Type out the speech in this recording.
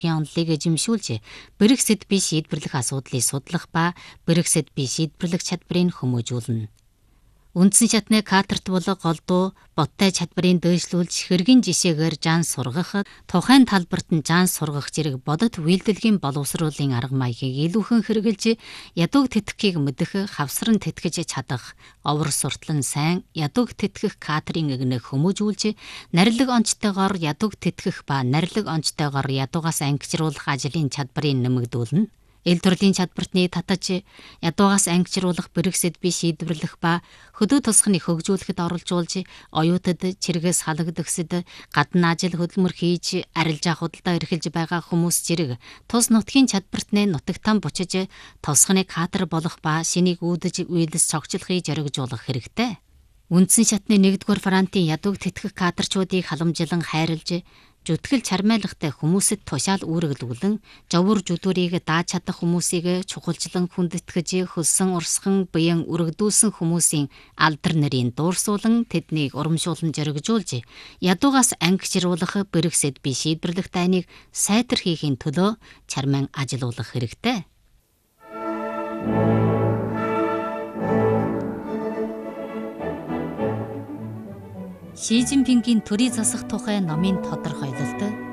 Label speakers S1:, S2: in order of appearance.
S1: онолыг эзэмшүүлж, Брексит бие шийдвэрлэх асуудлыг судлах ба Брексит бие шийдвэрлэх чадварыг хүмүүжүүлнэ. Үндсэн шатны катерт болго голдуу боттой чадварыг дэвшлүүлж хэргийн жишээгээр жан сургах, тухайн талбарт нь жан сургах зэрэг бодит үйлдэлгийн боловсруулалтын арга маягийг илүүхэн хэрэгжилж, ядууг тэтгэхийг мэдэх, хавсран тэтгэж чадах, овор сурталн сайн ядууг тэтгэх катерын игнэг хүмүүжүүлж, нарилэг онцтойгоор ядууг тэтгэх ба нарилэг онцтойгоор ядуугаас ангижруулах ажлын чадварыг нэмэгдүүлнэ. Ил төрлийн чадвартны татаж ядуугаас ангижруулах Брексит бие шийдвэрлэх ба хөдөө тосгоныг хөгжүүлэхэд оролцуулж, оюутад чиргээс халагдагсад гадна ажил хөдөлмөр хийж арилжаа худалдаа эрхэлж байгаа хүмүүс зэрэг тус нутгийн чадвартны нутагтан бучиж тосгоныг катер болох ба шинийг үүдэж үйлс цогцлохыг зоригжуулах хэрэгтэй. Үндсэн шатны 1-р Франтын ядууг тэтгэх катерчуудыг халамжлан хайрлж, зүтгэл чармайлахтай хүмүүсэд тушаал үүргэлүүлэн, жавуур жүдүүрийг дааж чадах хүмүүсийг чухалчлан хүндэтгэж, хөлсөн урсхан буян үрэгдүүлсэн хүмүүсийн алдар нарийн дуурсуулан тэднийг урамшуулан зоригжуулж, ядуугаас ангижруулах Брексит бие шийдвэрлэх дайныг сайтар хийхин төлөө чармайн ажилуулах хэрэгтэй. Ши Цзиньпингийн төрийн засах тухай номын тодорхойлолт